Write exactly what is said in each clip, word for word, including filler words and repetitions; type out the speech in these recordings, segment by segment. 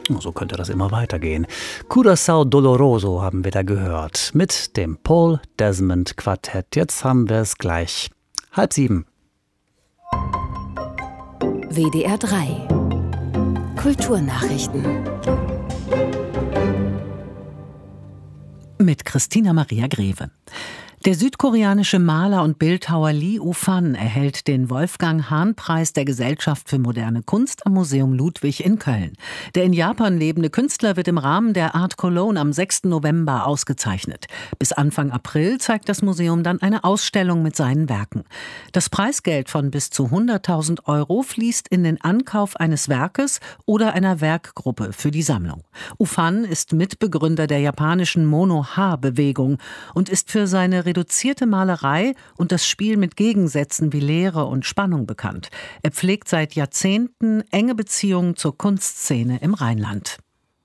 So könnte das immer weitergehen. Curaçao Doloroso haben wir da gehört mit dem Paul Desmond Quartett. Jetzt haben wir es gleich halb sieben. W D R drei Kulturnachrichten mit Christina Maria Greve. Der südkoreanische Maler und Bildhauer Lee Ufan erhält den Wolfgang-Hahn-Preis der Gesellschaft für moderne Kunst am Museum Ludwig in Köln. Der in Japan lebende Künstler wird im Rahmen der Art Cologne am sechsten November ausgezeichnet. Bis Anfang April zeigt das Museum dann eine Ausstellung mit seinen Werken. Das Preisgeld von bis zu hunderttausend Euro fließt in den Ankauf eines Werkes oder einer Werkgruppe für die Sammlung. Ufan ist Mitbegründer der japanischen Mono-Ha-Bewegung und ist für seine reduzierte Malerei und das Spiel mit Gegensätzen wie Leere und Spannung bekannt. Er pflegt seit Jahrzehnten enge Beziehungen zur Kunstszene im Rheinland.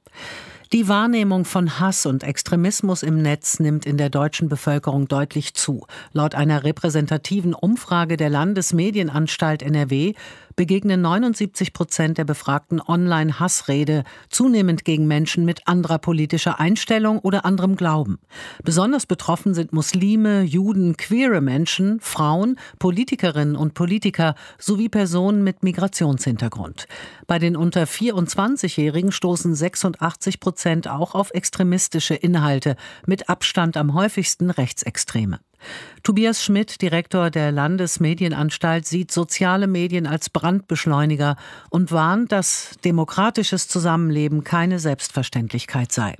Die Wahrnehmung von Hass und Extremismus im Netz nimmt in der deutschen Bevölkerung deutlich zu. Laut einer repräsentativen Umfrage der Landesmedienanstalt N R W begegnen neunundsiebzig Prozent der Befragten Online-Hassrede, zunehmend gegen Menschen mit anderer politischer Einstellung oder anderem Glauben. Besonders betroffen sind Muslime, Juden, queere Menschen, Frauen, Politikerinnen und Politiker sowie Personen mit Migrationshintergrund. Bei den unter vierundzwanzigjährigen stoßen sechsundachtzig Prozent auch auf extremistische Inhalte, mit Abstand am häufigsten Rechtsextreme. Tobias Schmidt, Direktor der Landesmedienanstalt, sieht soziale Medien als Brandbeschleuniger und warnt, dass demokratisches Zusammenleben keine Selbstverständlichkeit sei.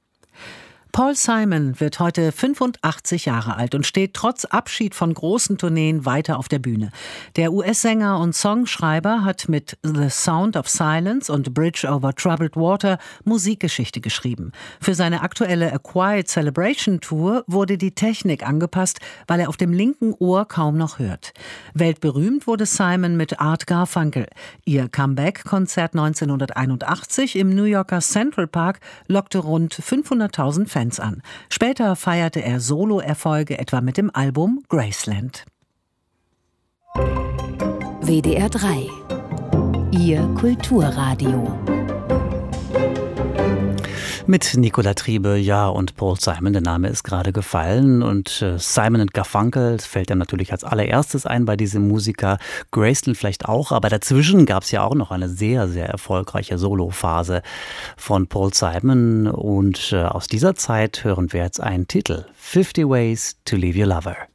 Paul Simon wird heute fünfundachtzig Jahre alt und steht trotz Abschied von großen Tourneen weiter auf der Bühne. Der U S-Sänger und Songschreiber hat mit The Sound of Silence und Bridge over Troubled Water Musikgeschichte geschrieben. Für seine aktuelle A Quiet Celebration Tour wurde die Technik angepasst, weil er auf dem linken Ohr kaum noch hört. Weltberühmt wurde Simon mit Art Garfunkel. Ihr Comeback-Konzert neunzehnhunderteinundachtzig im New Yorker Central Park lockte rund fünfhunderttausend Fans an. Später feierte er Solo-Erfolge etwa mit dem Album Graceland. W D R drei Ihr Kulturradio. Mit Nicola Triebe, ja, und Paul Simon, der Name ist gerade gefallen. Und äh, Simon and Garfunkel fällt dann natürlich als allererstes ein bei diesem Musiker. Graceland vielleicht auch, aber dazwischen gab es ja auch noch eine sehr, sehr erfolgreiche Solophase von Paul Simon. Und äh, aus dieser Zeit hören wir jetzt einen Titel: fifty Ways to Leave Your Lover.